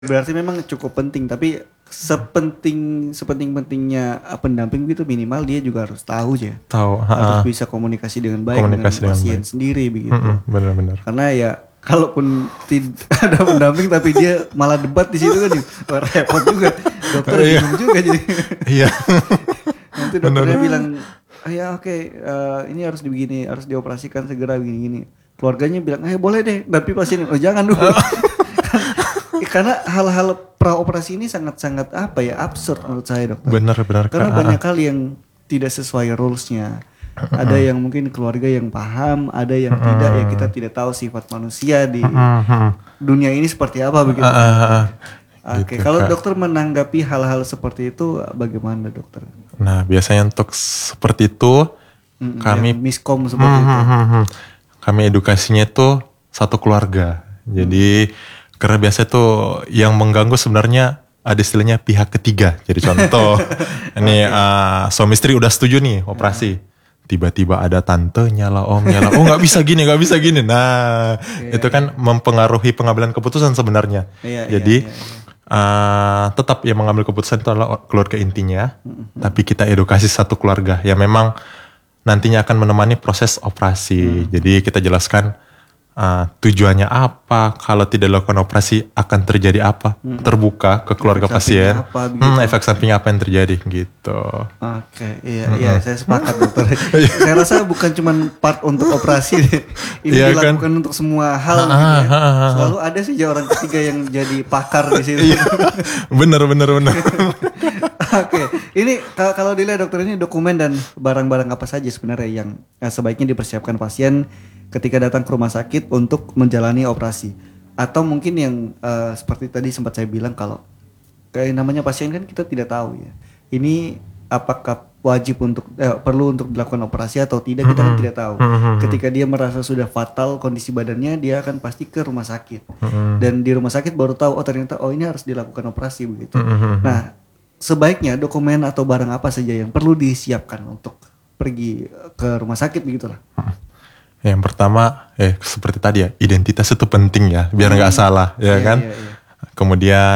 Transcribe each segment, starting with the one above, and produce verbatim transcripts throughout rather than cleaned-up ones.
Berarti memang cukup penting, tapi sepenting sepenting-pentingnya uh, pendamping gitu minimal dia juga harus tahu ya. Tahu, Harus ha-ha. bisa komunikasi dengan baik Komunikasi dengan dengan pasien baik. sendiri begitu. Mm-mm, benar-benar. Karena ya kalaupun tidak ada pendamping tapi dia malah debat di situ kan, wah, repot juga. Dokter Iya. bingung juga jadi. Iya. Nanti dokternya bilang, ah, ya oke, eh, ini harus begini, harus dioperasikan segera begini-gini. Keluarganya bilang, eh boleh deh, tapi pasien, oh jangan dulu. Karena hal-hal praoperasi ini sangat-sangat apa ya, absurd menurut saya dokter. Benar-benar. Karena Kak. banyak hal yang tidak sesuai rules-nya. Ada yang mungkin keluarga yang paham, ada yang tidak, ya kita tidak tahu sifat manusia di dunia ini seperti apa begitu. Ah, ah, ah. Oke, Gitu, kalau Kak. dokter menanggapi hal-hal seperti itu bagaimana dokter? Nah, biasanya untuk seperti itu Mm, kami yang miskom seperti itu. Hmm, hmm, hmm. Kami edukasinya itu satu keluarga. Jadi karena biasa tuh yang mengganggu sebenarnya ada istilahnya pihak ketiga. Jadi contoh, ini uh, suami istri udah setuju nih operasi. Tiba-tiba ada tantenya lah, omnya lah. Oh nggak bisa gini, nggak bisa gini. Nah, itu kan mempengaruhi pengambilan keputusan sebenarnya. Iya, Jadi iya, iya, uh, tetap yang mengambil keputusan itu adalah keluarga intinya. Tapi kita edukasi satu keluarga. Ya memang nantinya akan menemani proses operasi. Jadi kita jelaskan uh, tujuannya apa, kalau tidak dilakukan operasi akan terjadi apa, terbuka ke keluarga Efek pasien. sampingnya apa, begitu. Hmm, efek sampingnya apa yang terjadi gitu. Oke, iya, iya, saya sepakat dokter. Saya rasa bukan cuma part untuk operasi deh. Ini Iya kan? dilakukan untuk semua hal gitu ya. Selalu ada sih orang ketiga yang jadi pakar di situ. bener bener bener. Oke, ini ka- kalau dilihat dokter ini dokumen dan barang-barang apa saja sebenarnya yang eh, sebaiknya dipersiapkan pasien ketika datang ke rumah sakit untuk menjalani operasi. Atau mungkin yang eh, seperti tadi sempat saya bilang kalau kayak namanya pasien kan kita tidak tahu ya. Ini apakah wajib untuk eh, perlu untuk dilakukan operasi atau tidak kita kan tidak tahu. Ketika dia merasa sudah fatal kondisi badannya, dia akan pasti ke rumah sakit. Dan di rumah sakit baru tahu oh ternyata oh ini harus dilakukan operasi begitu. Nah, sebaiknya dokumen atau barang apa saja yang perlu disiapkan untuk pergi ke rumah sakit begitulah. Yang pertama, eh seperti tadi ya, identitas itu penting ya, biar nggak salah, ya Iya, kan. iya, iya. Kemudian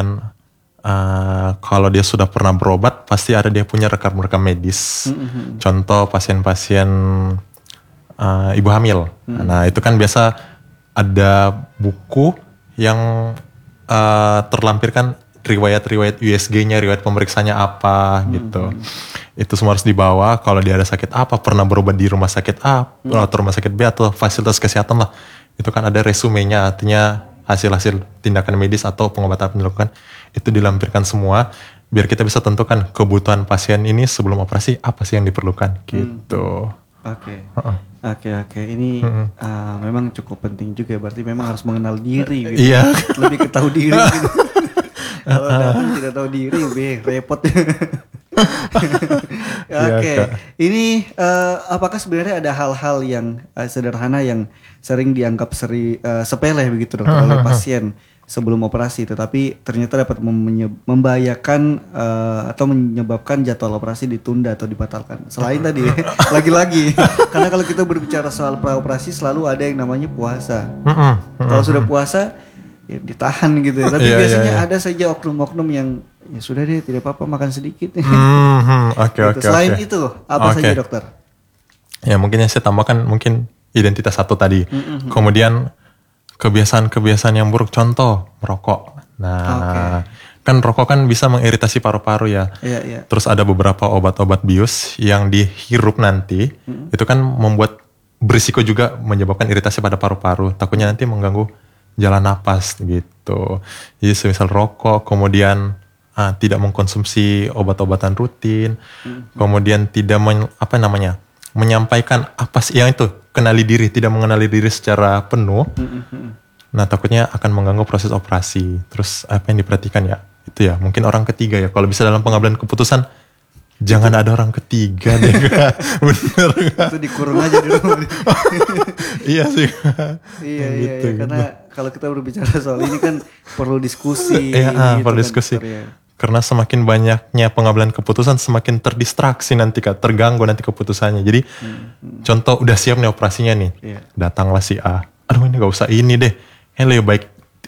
uh, kalau dia sudah pernah berobat, pasti ada dia punya rekam-rekam medis. Contoh pasien-pasien uh, ibu hamil. Nah itu kan biasa ada buku yang uh, terlampirkan riwayat-riwayat U S G-nya, riwayat pemeriksanya apa gitu. Itu semua harus dibawa. Kalau dia ada sakit apa, pernah berobat di rumah sakit A atau rumah sakit B atau fasilitas kesehatan lah. Itu kan ada resumenya, artinya hasil-hasil tindakan medis atau pengobatan yang dilakukan. Itu dilampirkan semua biar kita bisa tentukan kebutuhan pasien ini sebelum operasi apa sih yang diperlukan gitu. Oke, Uh-uh. oke, oke. Ini uh, memang cukup penting juga. Berarti memang harus mengenal diri gitu. Iya. Lebih ketahui diri. Gitu. Kalau datang tidak tahu diri, be repot. Iya, Oke, Kak. ini uh, apakah sebenarnya ada hal-hal yang uh, sederhana yang sering dianggap seri, uh, sepele begitu dokter oleh pasien sebelum operasi, tetapi ternyata dapat menye- membahayakan uh, atau menyebabkan jadwal operasi ditunda atau dibatalkan. Selain tadi, lagi-lagi, karena kalau kita berbicara soal praoperasi selalu ada yang namanya puasa. Kalau sudah puasa ya ditahan gitu ya. Tapi Iya, iya, biasanya iya. ada saja oknum-oknum yang ya sudah deh tidak apa-apa makan sedikit. Hmm, oke Gitu. oke Selain oke. itu apa Oke. saja dokter? Ya mungkin yang saya tambahkan mungkin identitas satu tadi. Kemudian kebiasaan-kebiasaan yang buruk, contoh merokok. Nah, kan rokok kan bisa mengiritasi paru-paru ya. Iya, iya. Terus ada beberapa obat-obat bius yang dihirup nanti, itu kan membuat berisiko juga menyebabkan iritasi pada paru-paru. Takutnya nanti mengganggu jalan napas gitu. Jadi semisal rokok, kemudian ah, tidak mengkonsumsi obat-obatan rutin, kemudian tidak men, apa namanya menyampaikan apa sih yang itu kenali diri, tidak mengenali diri secara penuh. Nah takutnya akan mengganggu proses operasi. Terus apa yang diperhatikan ya itu ya mungkin orang ketiga ya. Kalau bisa dalam pengambilan keputusan jangan ada orang ketiga deh. Bener gak? Itu dikurung aja di rumah. Iya sih. iya, iya, Gitu, iya. Karena kalau kita berbicara soal ini kan perlu diskusi. Iya, ah, gitu perlu kan, diskusi. dokter, ya. Karena semakin banyaknya pengambilan keputusan, semakin terdistraksi nanti Kak, terganggu nanti keputusannya. Jadi contoh udah siap nih operasinya nih, Iya. datanglah si A. Aduh ini gak usah ini deh, ini lebih baik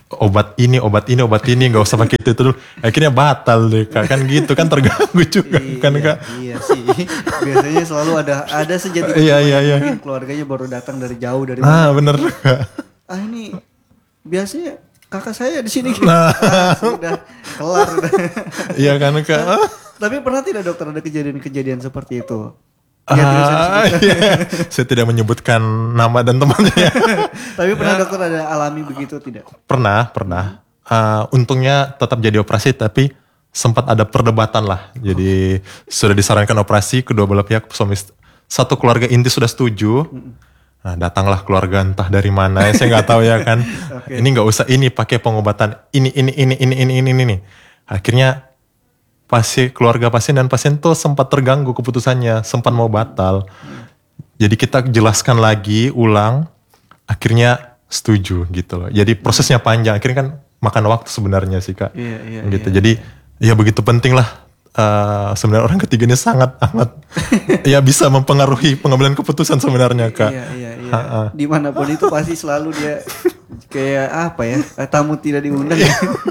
obat ini, obat ini, obat ini, nggak usah pakai itu dulu. Akhirnya batal deh kak, kan gitu kan terganggu juga Iya, kan kak. iya sih. Biasanya selalu ada ada sejadi Iya, iya, iya. mungkin keluarganya baru datang dari jauh dari Ah bener kak. ah ini biasanya kakak saya di sini. Nah. Ah, sudah kelar. Sudah. Iya kan kak. Tapi pernah tidak dokter ada kejadian-kejadian seperti itu? Ya, tidak usah Ah, disebutkan. iya. Saya tidak menyebutkan nama dan temannya. Tapi pernah dokter ada alami begitu tidak? Pernah, pernah. Uh, untungnya tetap jadi operasi, tapi sempat ada perdebatan lah. Jadi sudah disarankan operasi, kedua belah pihak suami satu keluarga inti sudah setuju. Nah, datanglah keluarga entah dari mana, saya nggak tahu ya kan. Oke. Ini nggak usah ini pakai pengobatan ini ini ini ini ini ini ini. ini. Akhirnya pasien keluarga pasien dan pasien tuh sempat terganggu keputusannya, sempat mau batal. Jadi kita jelaskan lagi ulang, akhirnya setuju gitu loh. Jadi prosesnya panjang, akhirnya kan makan waktu sebenarnya sih kak. Iya, iya, gitu. iya, Jadi ya begitu penting lah. Uh, sebenarnya orang ketiganya sangat amat ya bisa mempengaruhi pengambilan keputusan sebenarnya kak. Iya, iya, iya. Dimanapun itu pasti selalu dia kayak apa ya, tamu tidak diundang. Ya.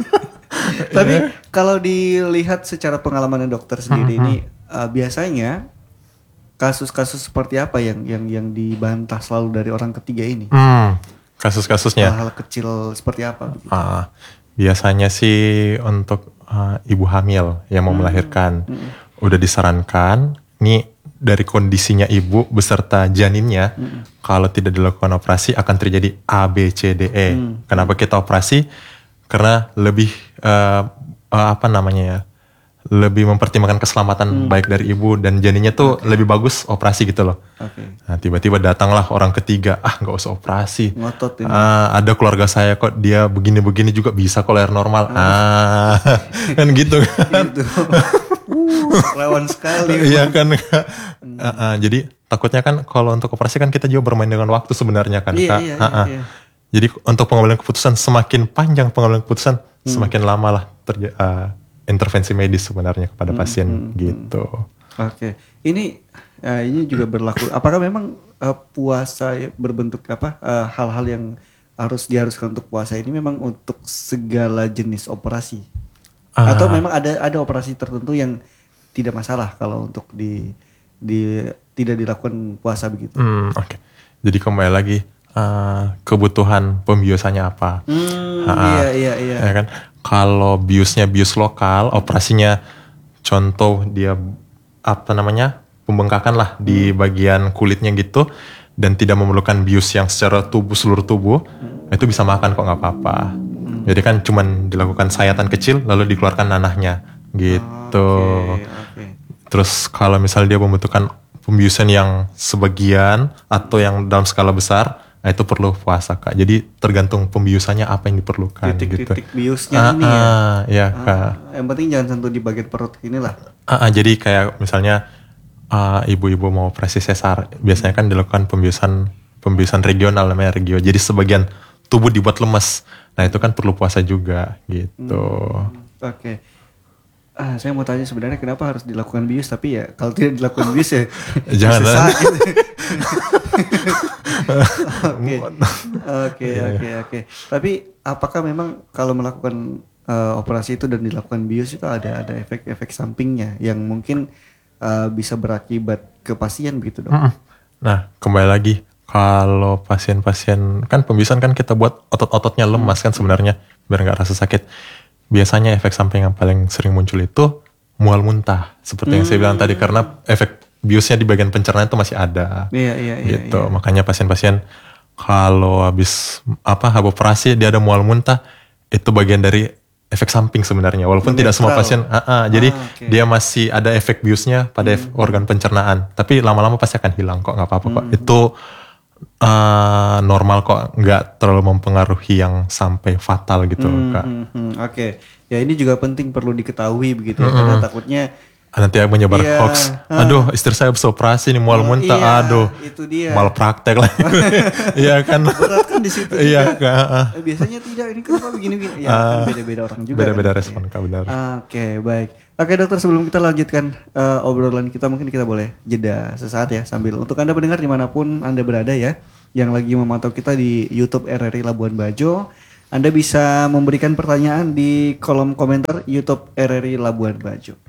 Tapi kalau dilihat secara pengalaman dokter sendiri ini uh, biasanya kasus-kasus seperti apa yang yang yang dibantah selalu dari orang ketiga ini? Hmm, kasus-kasusnya. Hal-hal kecil seperti apa? Begitu? Uh, biasanya sih untuk uh, ibu hamil yang mau melahirkan hmm. udah disarankan nih dari kondisinya ibu beserta janinnya hmm. kalau tidak dilakukan operasi akan terjadi A B C D E. Hmm. Kenapa kita operasi? Karena lebih uh, uh, apa namanya ya, lebih mempertimbangkan keselamatan hmm. baik dari ibu dan janinnya tuh okay. lebih bagus operasi gitu loh. Okay. Nah tiba-tiba datanglah orang ketiga, ah nggak usah operasi. Ngotot ini. Uh, ada keluarga saya kok dia begini-begini juga bisa kok lahir normal. Hmm. Ah kan gitu kan. Gitu. uh, rawan sekali. Iya kan. hmm. uh, uh, jadi takutnya kan kalau untuk operasi kan kita juga bermain dengan waktu sebenarnya kan iya, kak. Iya, uh, uh. iya. Jadi untuk pengambilan keputusan semakin panjang pengambilan keputusan hmm. semakin lama lah terjadi uh, intervensi medis sebenarnya kepada hmm, pasien hmm, gitu. Oke, okay. ini uh, ini juga berlaku. Apakah memang uh, puasa berbentuk apa uh, hal-hal yang harus diharuskan untuk puasa ini memang untuk segala jenis operasi? Uh, Atau memang ada ada operasi tertentu yang tidak masalah kalau untuk di di tidak dilakukan puasa begitu? Hmm, Oke, okay. Jadi kembali lagi. Uh, kebutuhan pembiusannya apa? Hmm, uh, iya iya iya. Ya kan? Kalau biusnya bius lokal, operasinya contoh dia apa namanya pembengkakan lah hmm. di bagian kulitnya gitu, dan tidak memerlukan bius yang secara tubuh seluruh tubuh, hmm. itu bisa makan kok nggak apa-apa. Hmm. Jadi kan cuman dilakukan sayatan kecil lalu dikeluarkan nanahnya gitu. Okay, okay. Terus kalau misalnya dia membutuhkan pembiusan yang sebagian atau yang dalam skala besar, nah itu perlu puasa kak. Jadi tergantung pembiusannya apa yang diperlukan. Titik-titik gitu. biusnya ah, ini ya. Ah, ya ah, kak. Yang penting jangan sentuh di bagian perut inilah. Ah, ah, jadi kayak misalnya uh, ibu-ibu mau operasi sesar, biasanya kan dilakukan pembiusan pembiusan regional namanya regio. Jadi sebagian tubuh dibuat lemes. Nah itu kan perlu puasa juga gitu. Hmm, Oke. Okay. Ah, saya mau tanya sebenarnya kenapa harus dilakukan bius, tapi ya kalau tidak dilakukan bius ya jangan sakit. Oke, oke, oke, oke. Tapi apakah memang kalau melakukan uh, operasi itu dan dilakukan bius itu ada ada efek-efek sampingnya yang mungkin uh, bisa berakibat ke pasien begitu dok? Nah kembali lagi kalau pasien-pasien kan pembiusan kan kita buat otot-ototnya lemas kan sebenarnya biar nggak rasa sakit. Biasanya efek samping yang paling sering muncul itu mual muntah seperti hmm. yang saya bilang tadi karena efek biusnya di bagian pencernaan itu masih ada. Iya iya iya. Gitu. Iya. Makanya pasien-pasien kalau habis apa habis operasi dia ada mual muntah itu bagian dari efek samping sebenarnya. Walaupun Menetral. Tidak semua pasien. Uh, uh, jadi ah, okay. dia masih ada efek biusnya pada hmm. organ pencernaan. Tapi lama-lama pasti akan hilang kok nggak apa-apa hmm. kok. Itu uh, normal kok, nggak terlalu mempengaruhi yang sampai fatal gitu hmm, kak. Hmm, hmm. Oke, okay. Ya ini juga penting perlu diketahui begitu ya, hmm. karena takutnya nanti yang menyebar iya, hoax. uh, Aduh, istri saya habis operasi nih mual oh, muntah. Iya, aduh, itu dia. Mal praktek lah. Iya kan. Berat kan di situ. Iya kak. Uh, Biasanya tidak. Ini kenapa begini-begini? Ya, uh, kan beda-beda orang juga. Beda-beda kan, respon ya. kak benar. Oke, okay, baik. Oke okay, dokter, sebelum kita lanjutkan uh, obrolan kita, mungkin kita boleh jeda sesaat ya sambil untuk anda pendengar dimanapun anda berada ya, yang lagi memantau kita di YouTube R R I Labuan Bajo. Anda bisa memberikan pertanyaan di kolom komentar YouTube R R I Labuan Bajo.